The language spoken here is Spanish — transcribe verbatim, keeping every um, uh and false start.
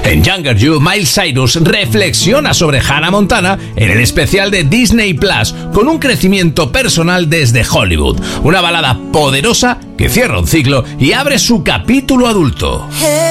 En Younger You, Miley Cyrus reflexiona sobre Hannah Montana en el especial de Disney Plus, con un crecimiento personal desde Hollywood. Una balada poderosa que cierra un ciclo y abre su capítulo adulto.